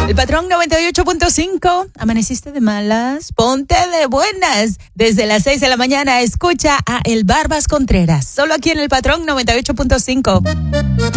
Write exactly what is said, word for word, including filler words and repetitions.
El Patrón noventa y ocho punto cinco. ¿Amaneciste de malas? Ponte de buenas. Desde las seis de la mañana escucha a El Barbas Contreras. Solo aquí en El Patrón noventa y ocho punto cinco.